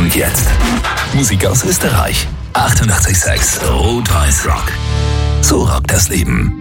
Und jetzt Musik aus Österreich. 88,6 Rot-Weiß Rock. So rockt das Leben.